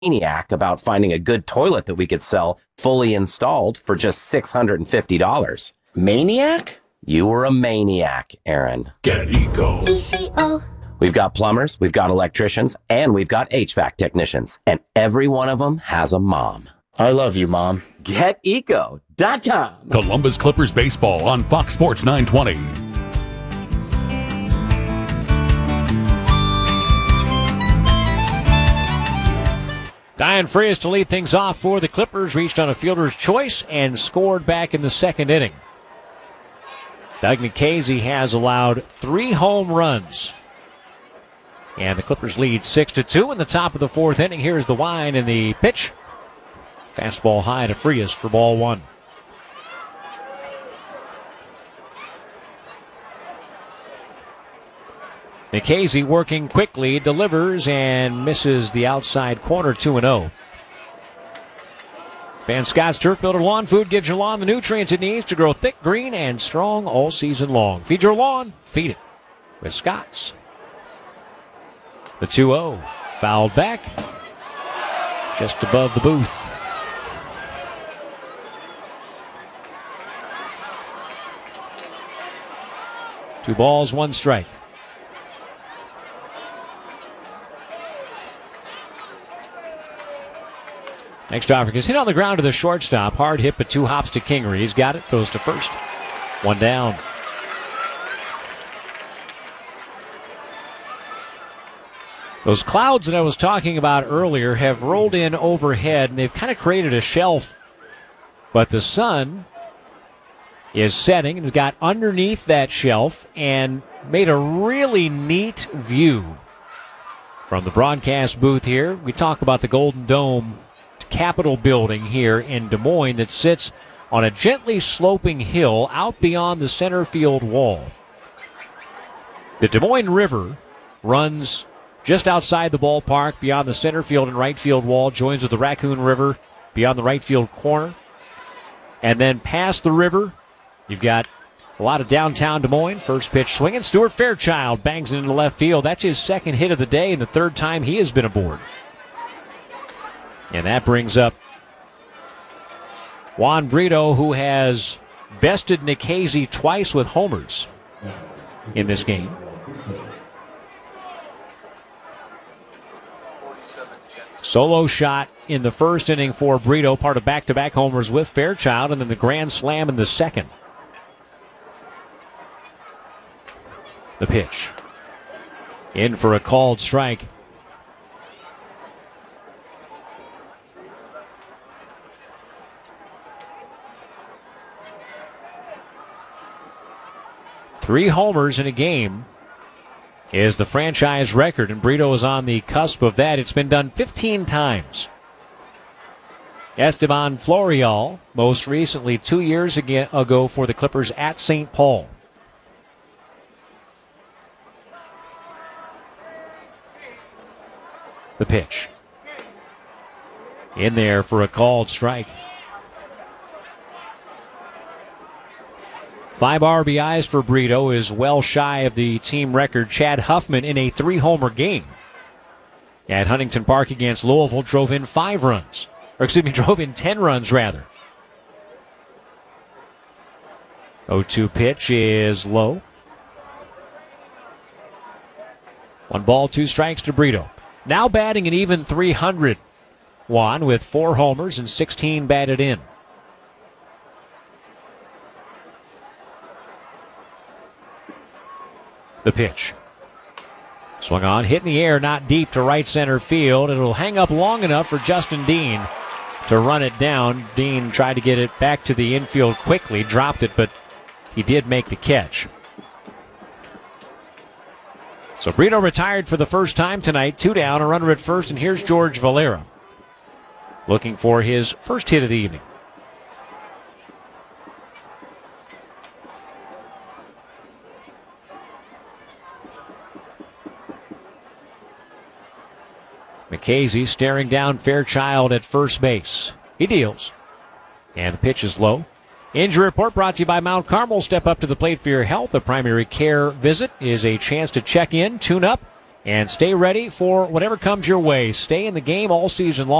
maniac about finding a good toilet that we could sell fully installed for just $650. Maniac? You were a maniac, Aaron. Get Eco. ECO. We've got plumbers, we've got electricians, and we've got HVAC technicians. And every one of them has a mom. I love you, Mom. GetEco.com. Columbus Clippers baseball on Fox Sports 920. Diane Frias to lead things off for the Clippers, reached on a fielder's choice and scored back in the second inning. Doug Nikhazy has allowed 3 home runs. And the Clippers lead 6-2 in the top of the fourth inning. Here's the wind and the pitch. Fastball high to Frias for ball 1. Nikhazy working quickly, delivers and misses the outside corner, 2-0. Van Scott's Turf Builder Lawn Food gives your lawn the nutrients it needs to grow thick, green, and strong all season long. Feed your lawn, feed it with Scott's. The 2-0, fouled back, just above the booth. Two balls, one strike. Next offer is hit on the ground to the shortstop. Hard hit, but 2 hops to Kingery. He's got it, throws to first. 1 down. Those clouds that I was talking about earlier have rolled in overhead, and they've kind of created a shelf. But the sun is setting and has got underneath that shelf and made a really neat view from the broadcast booth here. We talk about the Golden Dome Capitol building here in Des Moines that sits on a gently sloping hill out beyond the center field wall. The Des Moines River runs just outside the ballpark beyond the center field and right field wall, joins with the Raccoon River beyond the right field corner. And then past the river, you've got a lot of downtown Des Moines. First pitch swinging. Stuart Fairchild bangs it into left field. That's his second hit of the day and the third time he has been aboard. And that brings up Juan Brito, who has bested Nikhazy twice with homers in this game. Solo shot in the first inning for Brito, part of back-to-back homers with Fairchild, and then the grand slam in the second. The pitch. In for a called strike. Three homers in a game is the franchise record, and Brito is on the cusp of that. It's been done 15 times. Esteban Florial, most recently 2 years ago for the Clippers at St. Paul. The pitch. In there for a called strike. 5 RBIs for Brito is well shy of the team record. Chad Huffman in a 3-homer game at Huntington Park against Louisville drove in 5 runs. Drove in 10 runs rather. 0-2 pitch is low. 1 ball, 2 strikes to Brito. Now batting an even .300. Juan with 4 homers and 16 batted in. The pitch. Swung on, hit in the air, not deep to right center field. It'll hang up long enough for Justin Dean to run it down. Dean tried to get it back to the infield quickly, dropped it, but he did make the catch. So Brito retired for the first time tonight, 2 down, a runner at first, and here's George Valera looking for his first hit of the evening. Nikhazy staring down Fairchild at first base. He deals. And the pitch is low. Injury report brought to you by Mount Carmel. Step up to the plate for your health. A primary care visit is a chance to check in, tune up, And stay ready for whatever comes your way. Stay in the game all season long.